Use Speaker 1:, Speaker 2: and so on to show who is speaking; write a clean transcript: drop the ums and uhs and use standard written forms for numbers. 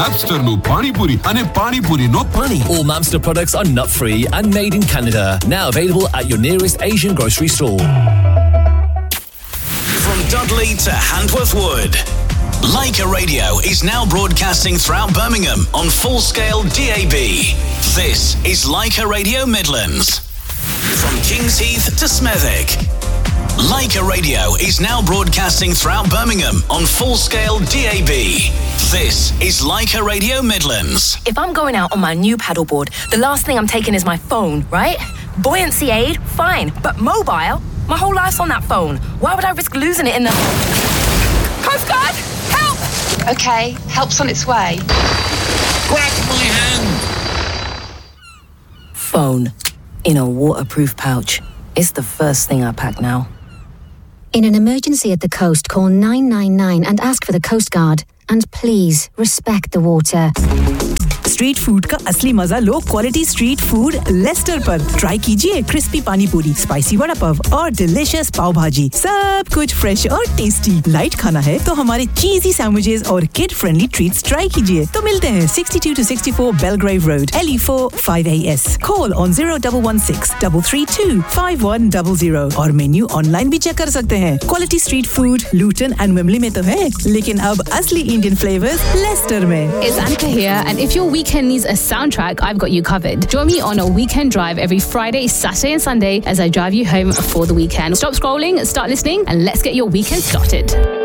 Speaker 1: Mapster no pani puri and pani puri no pani.
Speaker 2: All Mapster products are nut-free and made in Canada. Now available at your nearest Asian grocery store.
Speaker 3: From Dudley to Handworth Wood, Leica Radio is now broadcasting throughout Birmingham on full-scale DAB. This is Leica Radio Midlands. From Kings Heath to Smethwick, Leica Radio is now broadcasting throughout Birmingham on full-scale DAB. This is Leica Radio Midlands.
Speaker 4: If I'm going out on my new paddleboard, the last thing I'm taking is my phone, right? Buoyancy aid, fine. But mobile? My whole life's on that phone. Why would I risk losing it in the... Coast Guard! Help!
Speaker 5: Okay, help's on its way.
Speaker 1: Grab my hand!
Speaker 4: Phone. In a waterproof pouch. It's the first thing I pack now.
Speaker 6: In an emergency at the coast, call 999 and ask for the Coast Guard. And please, respect the water.
Speaker 7: Street food का असली मजा low quality street food Lester पर try कीजिए crispy पानी पूरी spicy vada pav और delicious पाव भाजी सब कुछ फ्रेश और टेस्टी लाइट खाना है तो हमारे चीजी सैंडविचेस और किड फ्रेंडली ट्रीट्स ट्राई कीजिए तो मिलते हैं 62 to 64 Belgrave Road LE4 5AS call on 0116 और मेन्यू ऑनलाइन भी चेक कर सकते हैं quality street food Lutan and Wembley में तो है लेकिन अब असली इंडियन फ्लेवर्स लेस्टर में
Speaker 8: It's Annika here and if your weekend needs a soundtrack, I've got you covered. Join me on a weekend drive every Friday, Saturday and Sunday as I drive you home for the weekend. Stop scrolling, start listening and let's get your weekend started.